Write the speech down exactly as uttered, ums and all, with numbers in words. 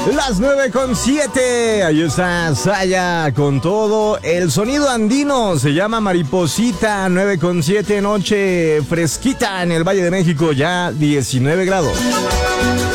Las nueve con siete. Ahí está Saya con todo. El sonido andino se llama Mariposita. Nueve con siete, noche fresquita en el Valle de México. Ya diecinueve grados.